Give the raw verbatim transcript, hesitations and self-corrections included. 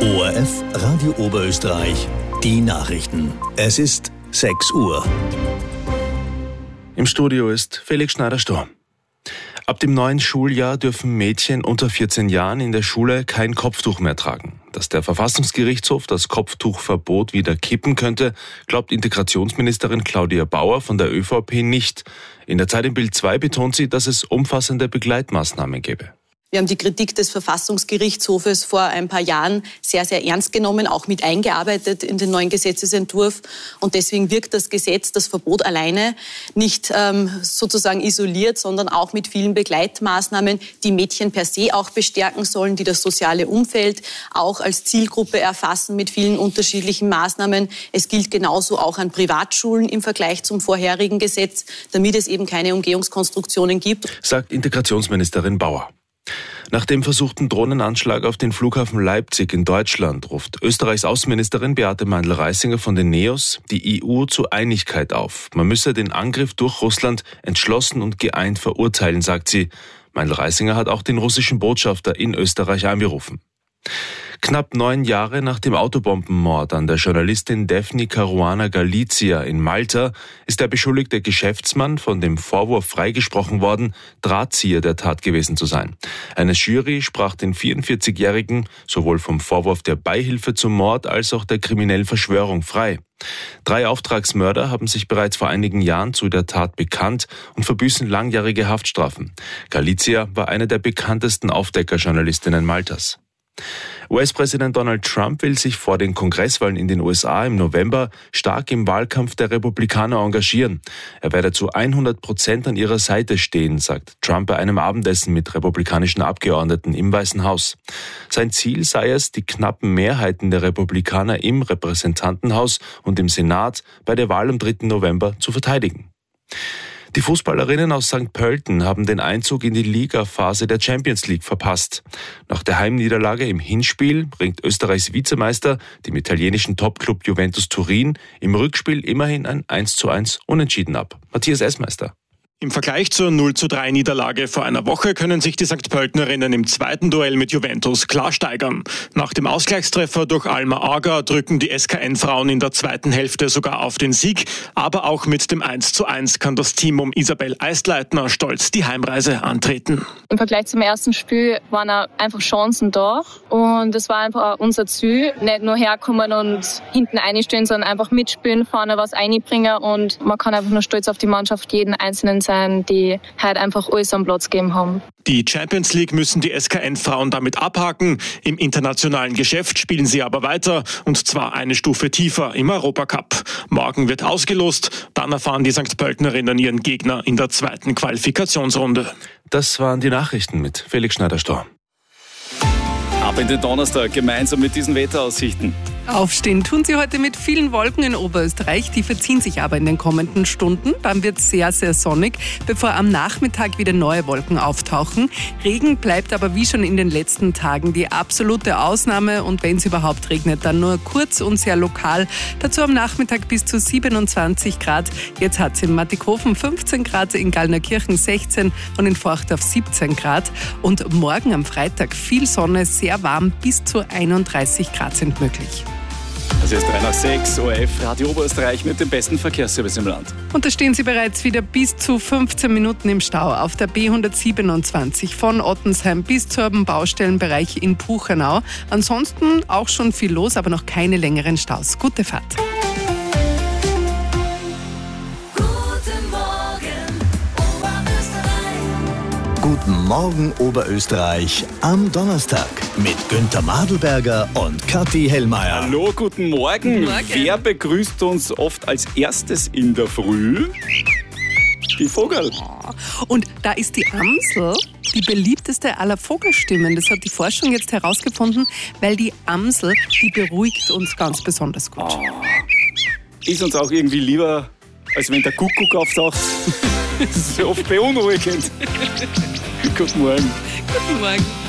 O R F Radio Oberösterreich, die Nachrichten. Es ist sechs Uhr. Im Studio ist Felix Schneider-Sturm. Ab dem neuen Schuljahr dürfen Mädchen unter vierzehn Jahren in der Schule kein Kopftuch mehr tragen. Dass der Verfassungsgerichtshof das Kopftuchverbot wieder kippen könnte, glaubt Integrationsministerin Claudia Bauer von der ÖVP nicht. In der Zeit im Bild zwei betont sie, dass es umfassende Begleitmaßnahmen gäbe. Wir haben die Kritik des Verfassungsgerichtshofes vor ein paar Jahren sehr, sehr ernst genommen, auch mit eingearbeitet in den neuen Gesetzesentwurf. Und deswegen wirkt das Gesetz, das Verbot alleine, nicht ähm, sozusagen isoliert, sondern auch mit vielen Begleitmaßnahmen, die Mädchen per se auch bestärken sollen, die das soziale Umfeld auch als Zielgruppe erfassen mit vielen unterschiedlichen Maßnahmen. Es gilt genauso auch an Privatschulen im Vergleich zum vorherigen Gesetz, damit es eben keine Umgehungskonstruktionen gibt. Sagt Integrationsministerin Bauer. Nach dem versuchten Drohnenanschlag auf den Flughafen Leipzig in Deutschland ruft Österreichs Außenministerin Beate Meindl-Reisinger von den NEOS die E U zu Einigkeit auf. Man müsse den Angriff durch Russland entschlossen und geeint verurteilen, sagt sie. Meindl-Reisinger hat auch den russischen Botschafter in Österreich einberufen. Knapp neun Jahre nach dem Autobombenmord an der Journalistin Daphne Caruana Galizia in Malta ist der beschuldigte Geschäftsmann von dem Vorwurf freigesprochen worden, Drahtzieher der Tat gewesen zu sein. Eine Jury sprach den vierundvierzigjährigen sowohl vom Vorwurf der Beihilfe zum Mord als auch der kriminellen Verschwörung frei. Drei Auftragsmörder haben sich bereits vor einigen Jahren zu der Tat bekannt und verbüßen langjährige Haftstrafen. Galizia war eine der bekanntesten Aufdeckerjournalistinnen Maltas. U S-Präsident Donald Trump will sich vor den Kongresswahlen in den U S A im November stark im Wahlkampf der Republikaner engagieren. Er werde zu hundert Prozent an ihrer Seite stehen, sagt Trump bei einem Abendessen mit republikanischen Abgeordneten im Weißen Haus. Sein Ziel sei es, die knappen Mehrheiten der Republikaner im Repräsentantenhaus und im Senat bei der Wahl am dritten November zu verteidigen. Die Fußballerinnen aus Sankt Pölten haben den Einzug in die Ligaphase der Champions League verpasst. Nach der Heimniederlage im Hinspiel bringt Österreichs Vizemeister, dem italienischen Topclub Juventus Turin, im Rückspiel immerhin ein eins zu eins Unentschieden ab. Matthias Essmeister. Im Vergleich zur null zu drei Niederlage vor einer Woche können sich die Sankt Pöltenerinnen im zweiten Duell mit Juventus klar steigern. Nach dem Ausgleichstreffer durch Alma Arga drücken die S K N-Frauen in der zweiten Hälfte sogar auf den Sieg. Aber auch mit dem eins zu eins kann das Team um Isabel Eistleitner stolz die Heimreise antreten. Im Vergleich zum ersten Spiel waren einfach Chancen da. Und es war einfach unser Ziel, nicht nur herkommen und hinten einstehen, sondern einfach mitspielen, vorne was einbringen. Und man kann einfach nur stolz auf die Mannschaft jeden Einzelnen sein, die halt einfach alles am Platz gegeben haben. Die Champions League müssen die S K N-Frauen damit abhaken. Im internationalen Geschäft spielen sie aber weiter, und zwar eine Stufe tiefer im Europacup. Morgen wird ausgelost, dann erfahren die Sankt Pöltenerinnen ihren Gegner in der zweiten Qualifikationsrunde. Das waren die Nachrichten mit Felix Schneider-Sturm. Ab in den Donnerstag gemeinsam mit diesen Wetteraussichten. Aufstehen tun sie heute mit vielen Wolken in Oberösterreich, die verziehen sich aber in den kommenden Stunden. Dann wird es sehr, sehr sonnig, bevor am Nachmittag wieder neue Wolken auftauchen. Regen bleibt aber wie schon in den letzten Tagen die absolute Ausnahme, und wenn es überhaupt regnet, dann nur kurz und sehr lokal. Dazu am Nachmittag bis zu siebenundzwanzig Grad. Jetzt hat es in Mattighofen fünfzehn Grad, in Gallnerkirchen sechzehn und in Forchdorf siebzehn Grad. Und morgen am Freitag viel Sonne, sehr warm, bis zu einunddreißig Grad sind möglich. Es ist drei nach sechs, O R F Radio Oberösterreich mit dem besten Verkehrsservice im Land. Und da stehen Sie bereits wieder bis zu fünfzehn Minuten im Stau auf der B hundertsiebenundzwanzig von Ottensheim bis zum Baustellenbereich in Puchenau. Ansonsten auch schon viel los, aber noch keine längeren Staus. Gute Fahrt. Guten Morgen Oberösterreich am Donnerstag mit Günther Madelberger und Kathi Hellmeier. Hallo, guten Morgen. Guten Morgen. Wer begrüßt uns oft als erstes in der Früh? Die Vogel. Und da ist die Amsel die beliebteste aller Vogelstimmen. Das hat die Forschung jetzt herausgefunden, weil die Amsel, die beruhigt uns ganz besonders gut. Oh. Ist uns auch irgendwie lieber, als wenn der Kuckuck auftaucht. Das ist oft beunruhigend. Guten Morgen. Guten Morgen.